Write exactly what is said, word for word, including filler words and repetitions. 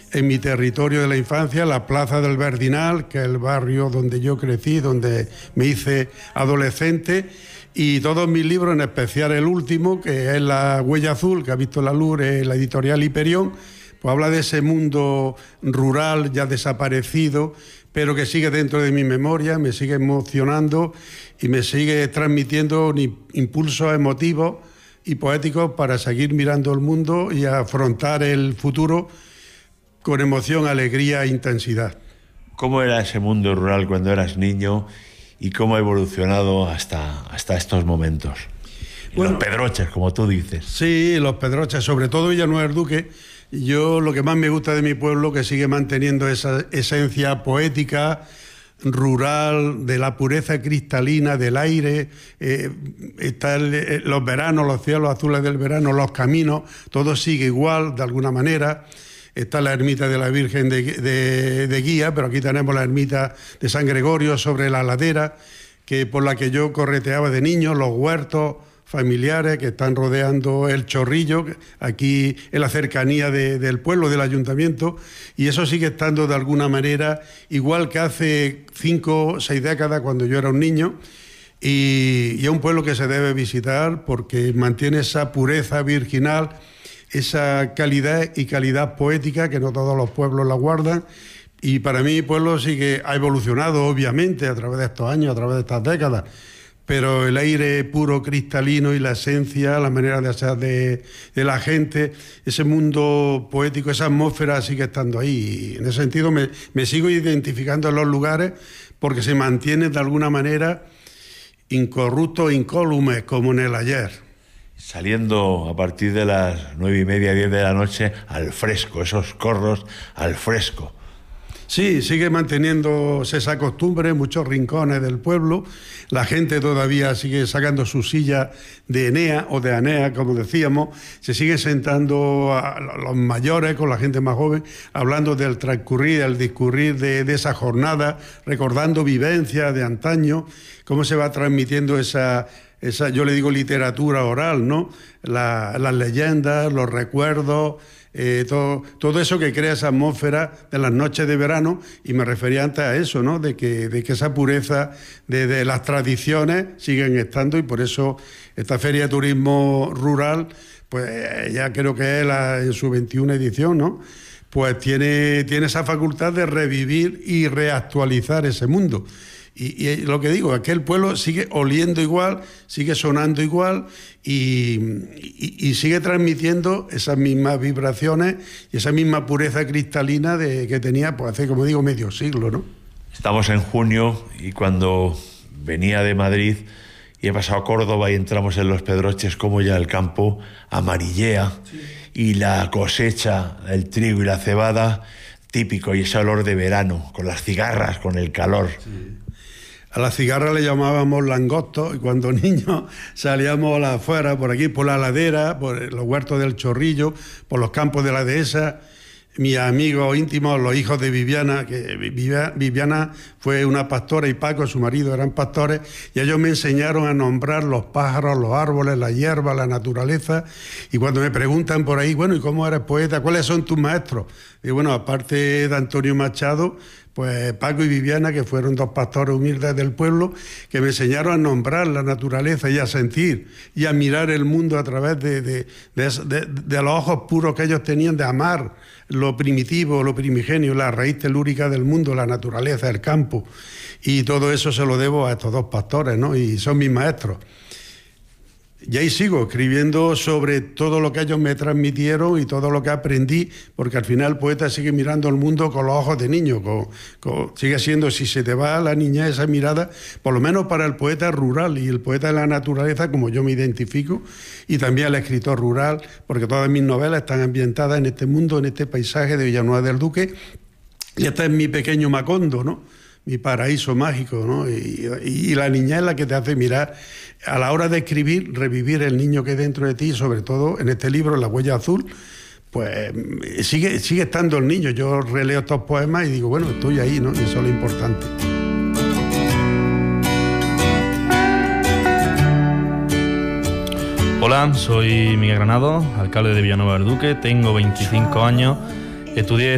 en mi territorio de la infancia, la Plaza del Verdinal, que es el barrio donde yo crecí, donde me hice adolescente, y todos mis libros, en especial el último, que es La Huella Azul, que ha visto la luz, es la editorial Hiperión, pues habla de ese mundo rural ya desaparecido, pero que sigue dentro de mi memoria, me sigue emocionando y me sigue transmitiendo impulsos emotivos y poéticos para seguir mirando el mundo y afrontar el futuro con emoción, alegría e intensidad. ¿Cómo era ese mundo rural cuando eras niño y cómo ha evolucionado hasta, hasta estos momentos? Bueno, los Pedroches, como tú dices. Sí, los Pedroches, sobre todo Villanueva del Duque. Yo lo que más me gusta de mi pueblo, que sigue manteniendo esa esencia poética, rural, de la pureza cristalina del aire, eh, está el, los veranos, los cielos azules del verano, los caminos, todo sigue igual de alguna manera. Está la ermita de la Virgen de, de, de Guía, pero aquí tenemos la ermita de San Gregorio sobre la ladera, que por la que yo correteaba de niño, los huertos familiares que están rodeando el Chorrillo, aquí en la cercanía de, del pueblo, del ayuntamiento, y eso sigue estando de alguna manera igual que hace cinco o seis décadas cuando yo era un niño, y, y es un pueblo que se debe visitar porque mantiene esa pureza virginal, esa calidad y calidad poética que no todos los pueblos la guardan. Y para mí mi pueblo sí que ha evolucionado, obviamente, a través de estos años, a través de estas décadas, pero el aire puro, cristalino y la esencia, la manera de ser de, de la gente, ese mundo poético, esa atmósfera sigue estando ahí. Y en ese sentido me, me sigo identificando en los lugares porque se mantiene de alguna manera incorruptos, incólumes, como en el ayer. Saliendo a partir de las nueve y media, diez de la noche, al fresco, esos corros al fresco. Sí, sigue manteniéndose esa costumbre en muchos rincones del pueblo. La gente todavía sigue sacando su silla de Enea o de Anea, como decíamos. Se sigue sentando a los mayores con la gente más joven, hablando del transcurrir, del discurrir de, de esa jornada, recordando vivencias de antaño, cómo se va transmitiendo esa... Esa, yo le digo literatura oral, ¿no? La, las leyendas, los recuerdos, eh, todo, todo eso que crea esa atmósfera de las noches de verano, y me refería antes a eso, ¿no? De que, de que esa pureza de, de las tradiciones siguen estando, y por eso esta Feria de Turismo Rural, pues ya creo que es la, en su veintiuna edición, ¿no? Pues tiene, tiene esa facultad de revivir y reactualizar ese mundo. Y, y lo que digo, aquel pueblo sigue oliendo igual, sigue sonando igual y, y, y sigue transmitiendo esas mismas vibraciones y esa misma pureza cristalina de, que tenía pues hace, como digo, medio siglo, ¿no? Estamos en junio y cuando venía de Madrid y he pasado a Córdoba y entramos en Los Pedroches, como ya el campo amarillea, sí, y la cosecha, el trigo y la cebada, típico, y ese olor de verano, con las cigarras, con el calor. Sí. A la cigarra le llamábamos langostos, y cuando niños salíamos afuera, por aquí, por la ladera, por los huertos del Chorrillo, por los campos de la dehesa, mis amigos íntimos, los hijos de Viviana, que Viviana fue una pastora y Paco, su marido, eran pastores, y ellos me enseñaron a nombrar los pájaros, los árboles, la hierba, la naturaleza, y cuando me preguntan por ahí, bueno, ¿y cómo eres poeta? ¿Cuáles son tus maestros? Y bueno, aparte de Antonio Machado, pues Paco y Viviana, que fueron dos pastores humildes del pueblo, que me enseñaron a nombrar la naturaleza y a sentir y a mirar el mundo a través de, de, de, de, de los ojos puros que ellos tenían de amar lo primitivo, lo primigenio, la raíz telúrica del mundo, la naturaleza, el campo. Y todo eso se lo debo a estos dos pastores, ¿no? Y son mis maestros. Y ahí sigo escribiendo sobre todo lo que ellos me transmitieron y todo lo que aprendí, porque al final el poeta sigue mirando el mundo con los ojos de niño, con, con, sigue siendo, si se te va la niña esa mirada, por lo menos para el poeta rural y el poeta de la naturaleza, como yo me identifico, y también el escritor rural, porque todas mis novelas están ambientadas en este mundo, en este paisaje de Villanueva del Duque, y este es mi pequeño Macondo, ¿no? Mi paraíso mágico, ¿no? Y, y, y la niña es la que te hace mirar, a la hora de escribir, revivir el niño que hay dentro de ti, sobre todo en este libro, La Huella Azul, pues sigue, sigue estando el niño. Yo releo estos poemas y digo, bueno, estoy ahí, ¿no? Y eso es lo importante. Hola, soy Miguel Granado, alcalde de Villanueva del Duque, tengo veinticinco años, estudié